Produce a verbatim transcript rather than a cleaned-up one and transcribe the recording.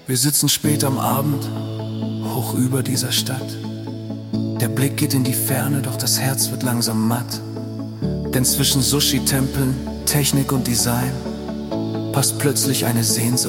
Wir sitzen spät am Abend, hoch über dieser Stadt. Der Blick geht in die Ferne, doch das Herz wird langsam matt. Denn zwischen Sushi-Tempeln, Technik und Design passt plötzlich eine Sehnsucht